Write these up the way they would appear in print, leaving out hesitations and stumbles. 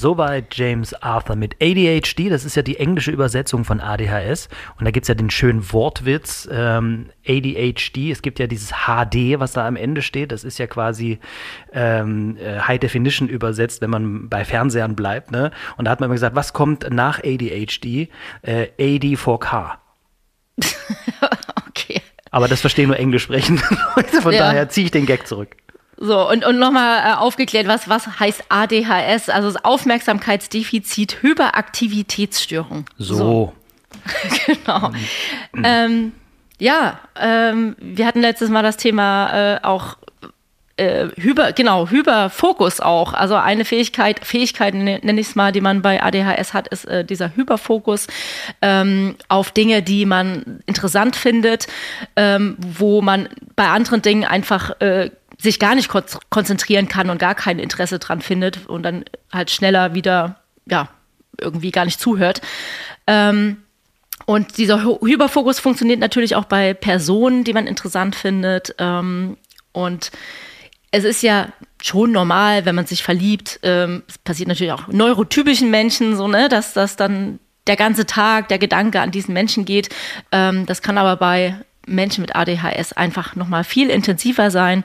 Soweit James Arthur mit ADHD. Das ist ja die englische Übersetzung von ADHS. Und da gibt es ja den schönen Wortwitz, ADHD. Es gibt ja dieses HD, was da am Ende steht. Das ist ja quasi High Definition übersetzt, wenn man bei Fernsehern bleibt. Ne? Und da hat man immer gesagt, was kommt nach ADHD? AD4K. Okay. Aber das verstehen nur englisch sprechende Leute. Von daher ziehe ich den Gag zurück. So, und nochmal aufgeklärt, was heißt ADHS? Also Aufmerksamkeitsdefizit-Hyperaktivitätsstörung. So. Genau. Wir hatten letztes Mal das Thema auch Hyperfokus auch. Also eine Fähigkeit nenne ich es mal, die man bei ADHS hat, ist dieser Hyperfokus auf Dinge, die man interessant findet, wo man bei anderen Dingen einfach sich gar nicht konzentrieren kann und gar kein Interesse dran findet und dann halt schneller wieder, irgendwie gar nicht zuhört. Und dieser Hyperfokus funktioniert natürlich auch bei Personen, die man interessant findet. Und es ist ja schon normal, wenn man sich verliebt, es passiert natürlich auch neurotypischen Menschen, so, ne, dass dann der ganze Tag der Gedanke an diesen Menschen geht. Das kann aber bei Menschen mit ADHS einfach nochmal viel intensiver sein.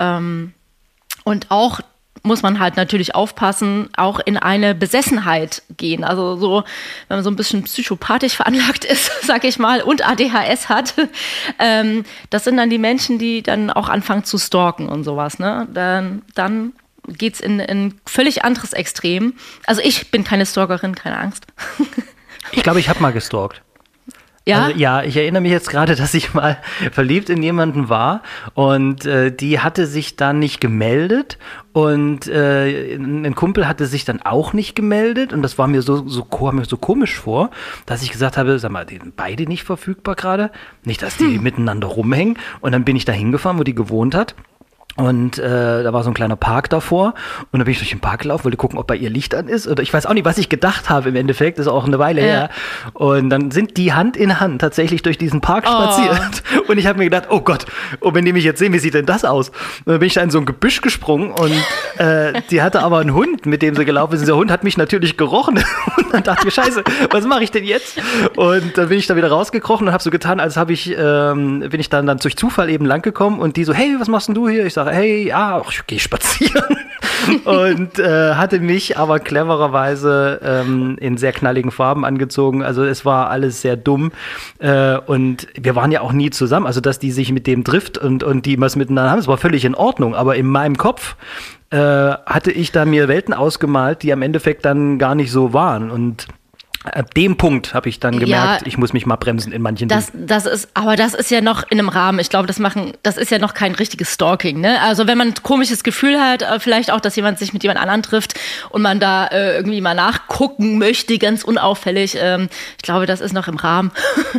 Und auch muss man halt natürlich aufpassen, auch in eine Besessenheit gehen. Also so, wenn man so ein bisschen psychopathisch veranlagt ist, sag ich mal, und ADHS hat, das sind dann die Menschen, die dann auch anfangen zu stalken und sowas. Ne? Dann geht's in ein völlig anderes Extrem. Also ich bin keine Stalkerin, keine Angst. Ich glaube, ich habe mal gestalkt. Ja? Also, ja, ich erinnere mich jetzt gerade, dass ich mal verliebt in jemanden war und die hatte sich dann nicht gemeldet und ein Kumpel hatte sich dann auch nicht gemeldet und das war mir so komisch vor, dass ich gesagt habe, sag mal, die sind beide nicht verfügbar gerade, nicht, dass die miteinander rumhängen und dann bin ich da hingefahren, wo die gewohnt hat. Und da war so ein kleiner Park davor und dann bin ich durch den Park gelaufen, wollte gucken, ob bei ihr Licht an ist. Oder ich weiß auch nicht, was ich gedacht habe im Endeffekt, ist auch eine Weile her. Und dann sind die Hand in Hand tatsächlich durch diesen Park spaziert. Und ich habe mir gedacht, oh Gott, wenn die mich jetzt sehen, wie sieht denn das aus? Und dann bin ich da in so ein Gebüsch gesprungen und die hatte aber einen Hund, mit dem sie gelaufen ist. Und der Hund hat mich natürlich gerochen. Und dann dachte ich, scheiße, was mache ich denn jetzt? Und dann bin ich da wieder rausgekrochen und habe so getan, als bin ich dann durch Zufall eben lang gekommen und die so, hey, was machst denn du hier? Ich sage, hey, ich gehe spazieren und hatte mich aber clevererweise in sehr knalligen Farben angezogen. Also es war alles sehr dumm und wir waren ja auch nie zusammen. Also dass die sich mit dem trifft und die was miteinander haben, das war völlig in Ordnung. Aber in meinem Kopf hatte ich da mir Welten ausgemalt, die am Endeffekt dann gar nicht so waren. Und ab dem Punkt habe ich dann gemerkt, ich muss mich mal bremsen in manchen Dingen. Das ist ja noch in einem Rahmen. Ich glaube, das ist ja noch kein richtiges Stalking. Ne? Also wenn man ein komisches Gefühl hat, vielleicht auch, dass jemand sich mit jemand anderem trifft und man da irgendwie mal nachgucken möchte, ganz unauffällig. Ich glaube, das ist noch im Rahmen.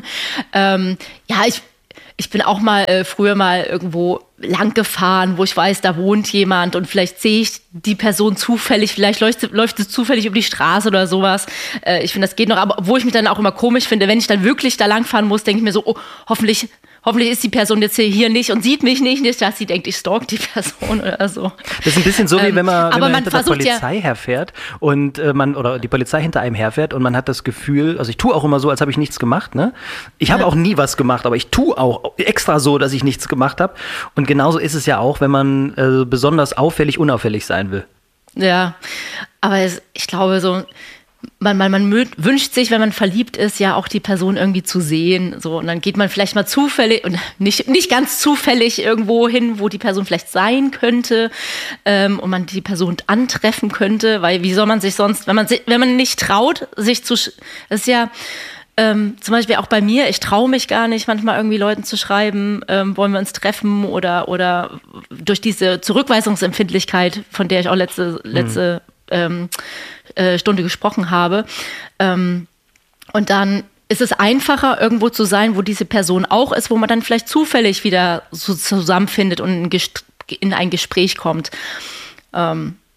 Ich bin auch früher mal irgendwo lang gefahren, wo ich weiß, da wohnt jemand und vielleicht sehe ich die Person zufällig, vielleicht läuft sie zufällig über die Straße oder sowas. Ich finde, das geht noch, aber wo ich mich dann auch immer komisch finde, wenn ich dann wirklich da lang fahren muss, denke ich mir so, hoffentlich ist die Person jetzt hier nicht und sieht mich nicht, dass sie denkt, ich stalk die Person oder so. Das ist ein bisschen so, wie wenn man hinter der Polizei herfährt und die Polizei hinter einem herfährt und man hat das Gefühl, also ich tue auch immer so, als habe ich nichts gemacht, ne? Ich habe auch nie was gemacht, aber ich tue auch extra so, dass ich nichts gemacht habe. Und genauso ist es ja auch, wenn man besonders unauffällig sein will. Ja, aber ich glaube so, man wünscht sich, wenn man verliebt ist, ja auch die Person irgendwie zu sehen. So, und dann geht man vielleicht mal zufällig, und nicht ganz zufällig irgendwo hin, wo die Person vielleicht sein könnte und man die Person antreffen könnte. Weil wie soll man sich sonst, wenn man nicht traut, das ist ja zum Beispiel auch bei mir, ich traue mich gar nicht, manchmal irgendwie Leuten zu schreiben, wollen wir uns treffen oder durch diese Zurückweisungsempfindlichkeit, von der ich auch letzte Stunde gesprochen habe. Und dann ist es einfacher, irgendwo zu sein, wo diese Person auch ist, wo man dann vielleicht zufällig wieder so zusammenfindet und in ein Gespräch kommt.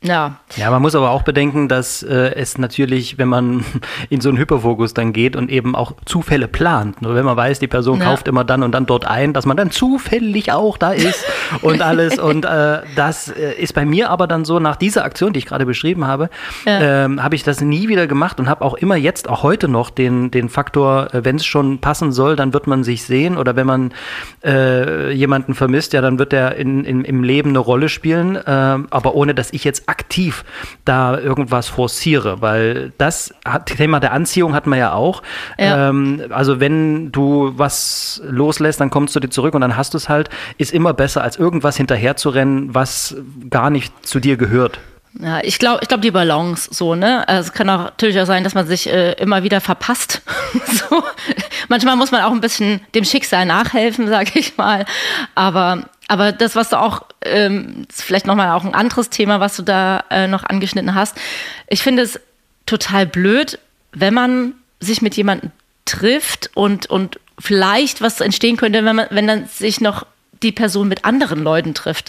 Ja. Ja, man muss aber auch bedenken, dass es natürlich, wenn man in so einen Hyperfokus dann geht und eben auch Zufälle plant, nur wenn man weiß, die Person kauft immer dann und dann dort ein, dass man dann zufällig auch da ist und alles. Und das ist bei mir aber dann so, nach dieser Aktion, die ich gerade beschrieben habe, habe ich das nie wieder gemacht und habe auch immer jetzt, auch heute noch, den Faktor, wenn es schon passen soll, dann wird man sich sehen, oder wenn man jemanden vermisst, ja, dann wird der im Leben eine Rolle spielen, aber ohne, dass ich jetzt aktiv da irgendwas forciere, weil das Thema der Anziehung hatten wir ja auch. Ja. Also wenn du was loslässt, dann kommst du dir zurück und dann hast du es halt, ist immer besser, als irgendwas hinterher zu rennen, was gar nicht zu dir gehört. Ja, ich glaube die Balance so, ne? Also es kann auch natürlich auch sein, dass man sich immer wieder verpasst. So. Manchmal muss man auch ein bisschen dem Schicksal nachhelfen, sage ich mal. Aber das, was du auch, ist vielleicht nochmal auch ein anderes Thema, was du da noch angeschnitten hast. Ich finde es total blöd, wenn man sich mit jemandem trifft und vielleicht was entstehen könnte, wenn dann sich noch die Person mit anderen Leuten trifft.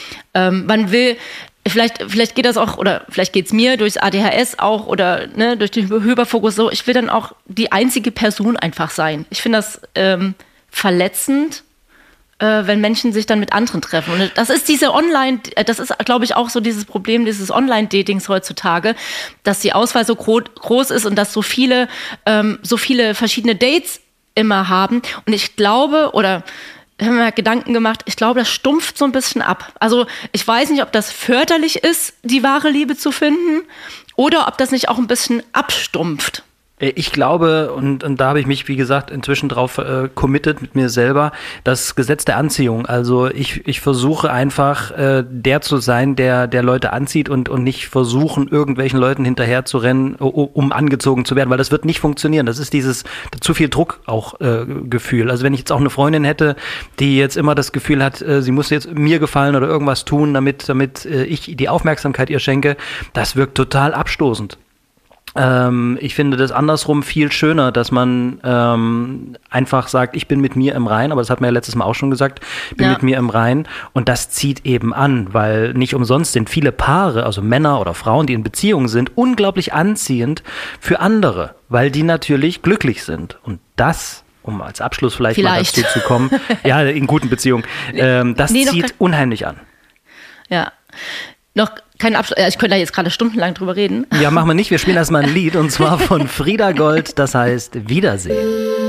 Man will, vielleicht geht das auch, oder vielleicht geht es mir durchs ADHS auch oder ne, durch den Hyperfokus so, ich will dann auch die einzige Person einfach sein. Ich finde das verletzend, wenn Menschen sich dann mit anderen treffen. Und das ist das ist, glaube ich, auch so dieses Problem dieses Online-Datings heutzutage, dass die Auswahl so groß ist und dass so viele verschiedene Dates immer haben. Und ich glaube, oder haben wir Gedanken gemacht, ich glaube, das stumpft so ein bisschen ab. Also ich weiß nicht, ob das förderlich ist, die wahre Liebe zu finden, oder ob das nicht auch ein bisschen abstumpft. Ich glaube, und da habe ich mich, wie gesagt, inzwischen drauf committed mit mir selber, das Gesetz der Anziehung. Also ich versuche einfach, der zu sein, der Leute anzieht und nicht versuchen, irgendwelchen Leuten hinterher zu rennen, um angezogen zu werden, weil das wird nicht funktionieren. Das ist dieses zu viel Druck auch Gefühl. Also wenn ich jetzt auch eine Freundin hätte, die jetzt immer das Gefühl hat, sie muss jetzt mir gefallen oder irgendwas tun, damit ich die Aufmerksamkeit ihr schenke, das wirkt total abstoßend. Ich finde das andersrum viel schöner, dass man einfach sagt, ich bin mit mir im Reinen, aber das hat man ja letztes Mal auch schon gesagt, ich bin mit mir im Reinen, und das zieht eben an, weil nicht umsonst sind viele Paare, also Männer oder Frauen, die in Beziehungen sind, unglaublich anziehend für andere, weil die natürlich glücklich sind, und das, um als Abschluss vielleicht mal dazu zu kommen, ja, in guten Beziehungen, das zieht unheimlich an. Ja, noch kein Abschluss. Ich könnte da jetzt gerade stundenlang drüber reden. Ja, machen wir nicht. Wir spielen erstmal ein Lied, und zwar von Frieda Gold, das heißt Wiedersehen.